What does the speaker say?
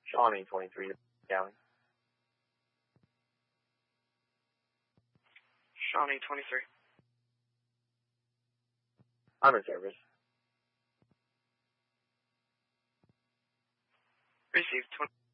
Shawnee 23 County. Shawnee 23. I'm in service. Received 20.